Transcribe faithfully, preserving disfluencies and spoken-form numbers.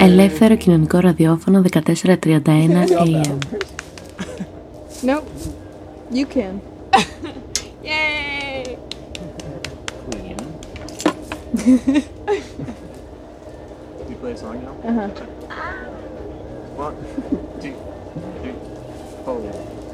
Ελεύθερο κοινωνικό ραδιόφωνο δεκατέσσερα τριάντα ένα έι εμ. Nope. You can. Yay! Queen. You play a song now? Uh-huh. One, two, three, four.